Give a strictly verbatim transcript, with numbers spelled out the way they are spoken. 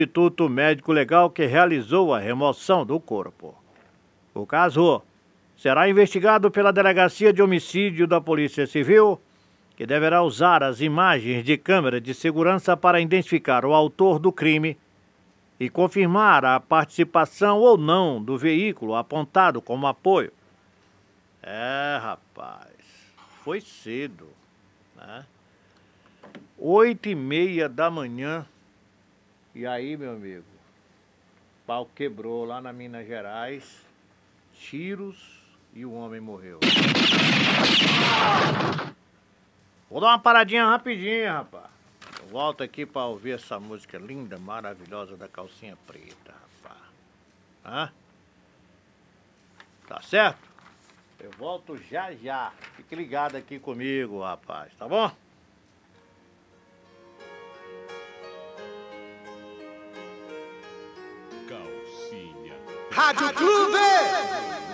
Instituto Médico Legal que realizou a remoção do corpo. O caso será investigado pela Delegacia de Homicídio da Polícia Civil, que deverá usar as imagens de câmera de segurança para identificar o autor do crime e confirmar a participação ou não do veículo apontado como apoio. É, rapaz, foi cedo, né? Oito e meia da manhã. E aí, meu amigo, o pau quebrou lá na Minas Gerais, tiros e o homem morreu. Vou dar uma paradinha rapidinho, rapaz. Eu volto aqui pra ouvir essa música linda, maravilhosa da Calcinha Preta, rapaz. Hã? Tá certo? Eu volto já já. Fique ligado aqui comigo, rapaz, tá bom? Calcinha. Rádio Clube!